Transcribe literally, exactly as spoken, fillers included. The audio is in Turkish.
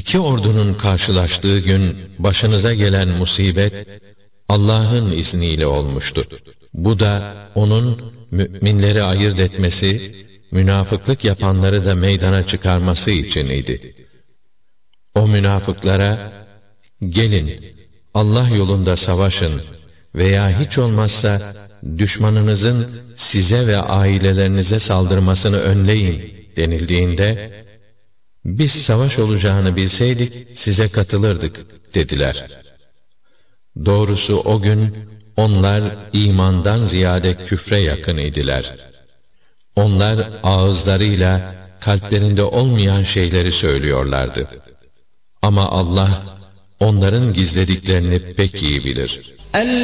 İki ordunun karşılaştığı gün başınıza gelen musibet Allah'ın izniyle olmuştu. Bu da onun müminleri ayırt etmesi, münafıklık yapanları da meydana çıkarması için idi. O münafıklara, gelin Allah yolunda savaşın veya hiç olmazsa düşmanınızın size ve ailelerinize saldırmasını önleyin denildiğinde, biz savaş olacağını bilseydik size katılırdık dediler. Doğrusu o gün onlar imandan ziyade küfre yakın idiler. Onlar ağızlarıyla kalplerinde olmayan şeyleri söylüyorlardı. Ama Allah onların gizlediklerini pek iyi bilir.